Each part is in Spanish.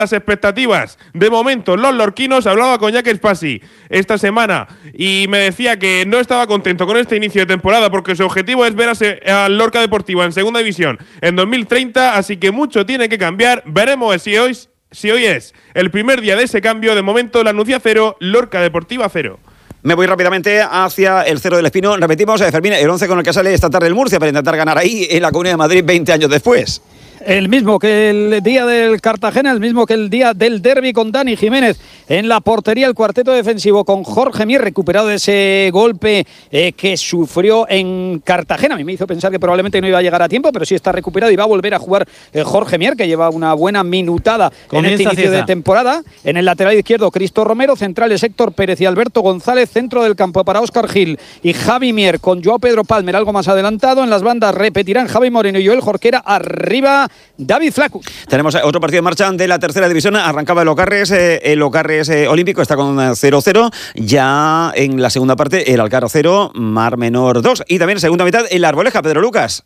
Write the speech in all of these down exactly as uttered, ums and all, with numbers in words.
las expectativas. De momento, los lorquinos, hablaba con Jacques Spassi esta semana y me decía que no estaba contento con este inicio de temporada porque su objetivo es ver a al Lorca Deportiva en segunda división en dos mil treinta, así que mucho tiene que cambiar. Veremos si hoy, si hoy es el primer día de ese cambio. De momento, la Nucía cero, Lorca Deportiva cero. Me voy rápidamente hacia el Cerro del Espino. Repetimos, eh, Fermín, el once con el que sale esta tarde el Murcia para intentar ganar ahí en la Comunidad de Madrid veinte años después. El mismo que el día del Cartagena, el mismo que el día del derbi con Dani Jiménez en la portería, el cuarteto defensivo con Jorge Mier, recuperado de ese golpe eh, que sufrió en Cartagena. A mí me hizo pensar que probablemente no iba a llegar a tiempo, pero sí está recuperado y va a volver a jugar eh, Jorge Mier, que lleva una buena minutada Comienza en este inicio Cieza. de temporada. En el lateral izquierdo, Cristo Romero, centrales Héctor Pérez y Alberto González, centro del campo para Óscar Gil y Javi Mier con Joao Pedro Palmer algo más adelantado. En las bandas repetirán Javi Moreno y Joel Jorquera. Arriba David Flacu. Tenemos otro partido en marcha de la tercera división. Arrancaba el Ocarres, eh, el Ocarres eh, Olímpico está con cero cero. Ya en la segunda parte el Alcaro cero, Mar Menor dos. Y también en segunda mitad el Arboleja, Pedro Lucas.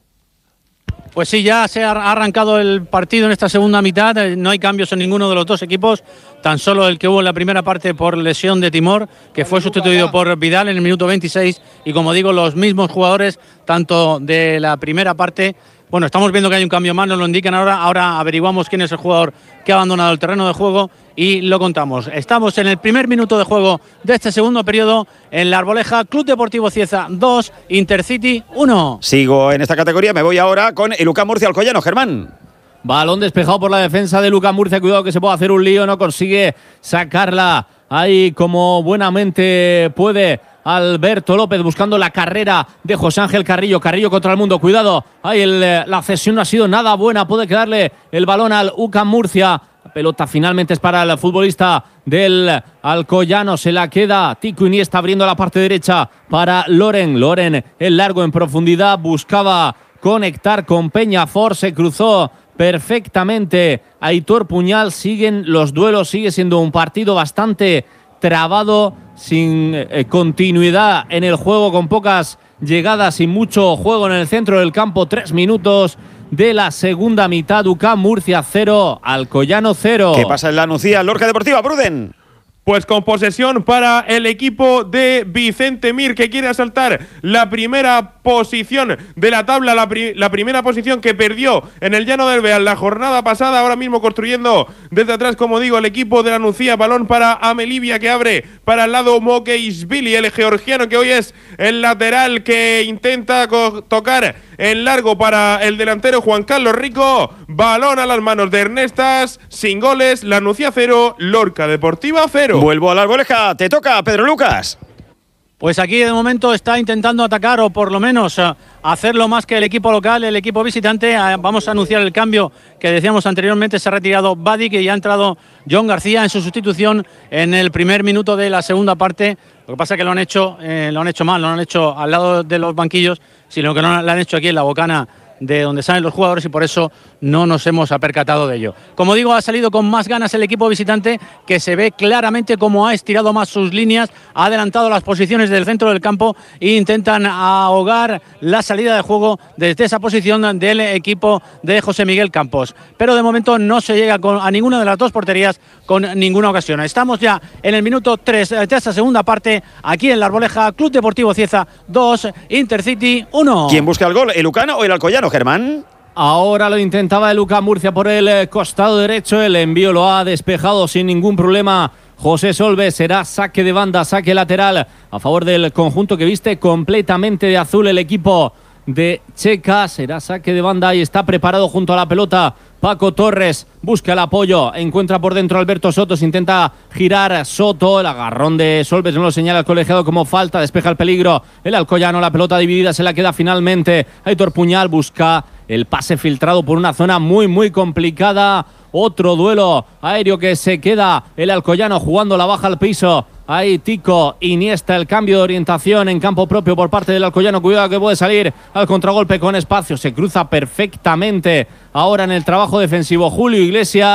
Pues sí, ya se ha arrancado el partido en esta segunda mitad. No hay cambios en ninguno de los dos equipos. Tan solo el que hubo en la primera parte por lesión de Timor, que fue sustituido por Vidal en el minuto veintiséis. Y como digo, los mismos jugadores, tanto de la primera parte. Bueno, estamos viendo que hay un cambio más, nos lo indican ahora. Ahora averiguamos quién es el jugador que ha abandonado el terreno de juego y lo contamos. Estamos en el primer minuto de juego de este segundo periodo en la Arboleja. Club Deportivo Cieza dos, Intercity uno. Sigo en esta categoría, me voy ahora con el U C A M Murcia Alcoyano, Germán. Balón despejado por la defensa del U C A M Murcia. Cuidado que se puede hacer un lío, no consigue sacarla ahí como buenamente puede Alberto López, buscando la carrera de José Ángel Carrillo. Carrillo contra el mundo, cuidado. Ahí el, la cesión no ha sido nada buena. Puede quedarle el balón al U C A M Murcia. La pelota finalmente es para el futbolista del Alcoyano. Se la queda Tico Iniesta abriendo la parte derecha para Loren. Loren, el largo en profundidad. Buscaba conectar con Peñafort. Se cruzó perfectamente Aitor Puñal. Siguen los duelos. Sigue siendo un partido bastante trabado, sin eh, continuidad en el juego, con pocas llegadas y mucho juego en el centro del campo. Tres minutos de la segunda mitad. U C A M Murcia cero, Alcoyano cero. ¿Qué pasa en la Nucía? Lorca Deportiva, Bruden. Pues con posesión para el equipo de Vicente Mir, que quiere asaltar la primera posición de la tabla, la, pri la primera posición que perdió en el Llano del Beal la jornada pasada. Ahora mismo construyendo desde atrás, como digo, el equipo de la Nucía. Balón para Amelivia, que abre para el lado Mokeishvili, el georgiano, que hoy es el lateral, que intenta tocar en largo para el delantero Juan Carlos Rico. Balón a las manos de Ernestas, sin goles. La Nucía cero, Lorca Deportiva cero. Vuelvo a la Arboleja, te toca, Pedro Lucas. Pues aquí de momento está intentando atacar, o por lo menos uh, hacerlo más que el equipo local, el equipo visitante. Uh, vamos a anunciar el cambio que decíamos anteriormente. Se ha retirado Badi, que ya ha entrado John García en su sustitución en el primer minuto de la segunda parte. Lo que pasa es que lo han hecho, eh, lo han hecho mal, lo han hecho al lado de los banquillos, sino que no lo han hecho aquí en la bocana de donde salen los jugadores, y por eso no nos hemos apercatado de ello. Como digo, ha salido con más ganas el equipo visitante, que se ve claramente cómo ha estirado más sus líneas, ha adelantado las posiciones del centro del campo e intentan ahogar la salida de juego desde esa posición del equipo de José Miguel Campos. Pero de momento no se llega con, a ninguna de las dos porterías con ninguna ocasión. Estamos ya en el minuto tres de esta segunda parte, aquí en la Arboleja. Club Deportivo Cieza dos, Intercity uno. ¿Quién busca el gol? ¿El Ucano o el Alcoyano, Germán? Ahora lo intentaba el U C A M Murcia por el costado derecho. El envío lo ha despejado sin ningún problema José Solves. Será saque de banda, saque lateral a favor del conjunto que viste completamente de azul el equipo de Checa. Será saque de banda y está preparado junto a la pelota Paco Torres. Busca el apoyo, encuentra por dentro Alberto Soto, se intenta girar Soto. El agarrón de Solves no lo señala el colegiado como falta, despeja el peligro el Alcoyano. La pelota dividida se la queda finalmente Aitor Puñal. Busca el pase filtrado por una zona muy muy complicada. Otro duelo aéreo que se queda el Alcoyano jugando la baja al piso. Ahí Tico Iniesta, el cambio de orientación en campo propio por parte del Alcoyano. Cuidado que puede salir al contragolpe con espacio. Se cruza perfectamente ahora en el trabajo defensivo Julio Iglesias.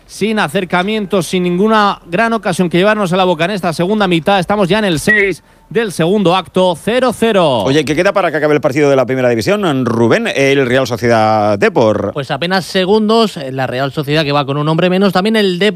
sin acercamientos, sin ninguna gran ocasión que llevarnos a la boca en esta segunda mitad. Estamos ya en el seis del segundo acto, cero cero. Oye, ¿qué queda para que acabe el partido de la primera división? Rubén, el Real Sociedad Depor. Pues apenas segundos, la Real Sociedad que va con un hombre menos, también el Depor